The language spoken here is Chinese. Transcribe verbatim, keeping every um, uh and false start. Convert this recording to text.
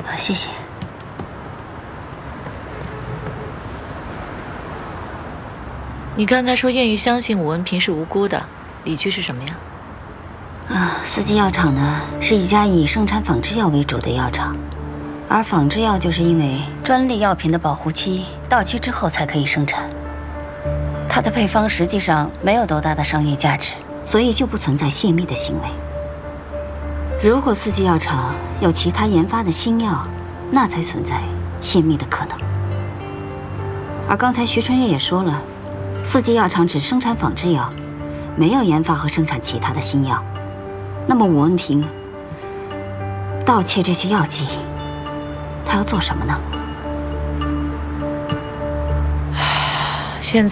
啊，谢谢。 你刚才说燕玉相信武文平是无辜的，理据是什么呀？ 啊，四季药厂呢是一家以生产仿制药为主的药厂，而仿制药就是因为专利药品的保护期到期之后才可以生产，它的配方实际上没有多大的商业价值，所以就不存在泄密的行为。如果四季药厂有其他研发的新药，那才存在泄密的可能。而刚才徐春月也说了，四季药厂只生产仿制药，没有研发和生产其他的新药。那么武文平盗窃这些药剂，他要做什么呢？